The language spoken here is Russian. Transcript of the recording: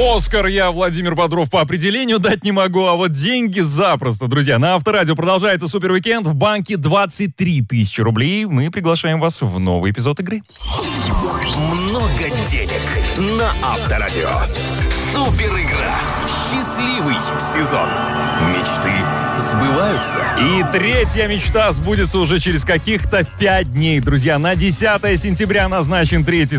Оскар я, Владимир Бодров, по определению дать не могу, а вот деньги запросто, друзья. На Авторадио продолжается Супер-уикенд. В банке 23 тысячи рублей. Мы приглашаем вас в новый эпизод игры. Много денег на Авторадио. Супер игра. Счастливый сезон. Мечты сбываются. И третья мечта сбудется уже через каких-то 5 дней, друзья. На 10 сентября назначен третий